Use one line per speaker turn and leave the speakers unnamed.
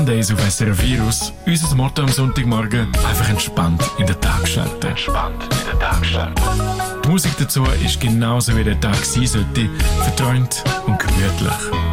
Days auf SRF Virus. Unser Motto am Sonntagmorgen: einfach entspannt in den Tag starten. Die Musik dazu ist genauso wie der Tag sein sollte: verträumt und gemütlich.